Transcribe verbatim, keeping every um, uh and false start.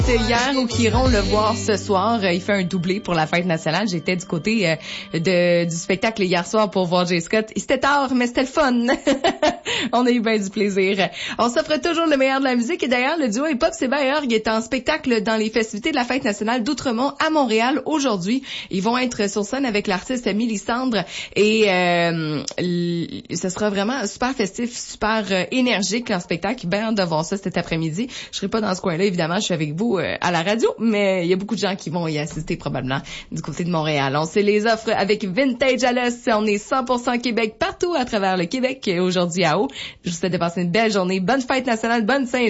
Hier ou qui iront le voir ce soir. Il fait un doublé pour la fête nationale. J'étais du côté euh, de du spectacle hier soir pour voir Jay Scott. C'était tard, mais c'était le fun. On a eu bien du plaisir. On s'offre toujours le meilleur de la musique. Et d'ailleurs, le duo hip-hop Seba-Urg est en spectacle dans les festivités de la fête nationale d'Outremont à Montréal aujourd'hui. Ils vont être sur scène avec l'artiste Mélissandre et euh, l- ce sera vraiment super festif, super euh, énergique leur spectacle. Bien hâte de voir ça cet après-midi. Je serai pas dans ce coin-là, évidemment. Je suis avec vous euh, à la radio, mais il y a beaucoup de gens qui vont y assister probablement du côté de Montréal. On se les offre avec Vintage à l'os. On est cent pour cent Québec partout à travers le Québec aujourd'hui à Haut. Je vous souhaite de passer une belle journée. Bonne fête nationale, bonne Saint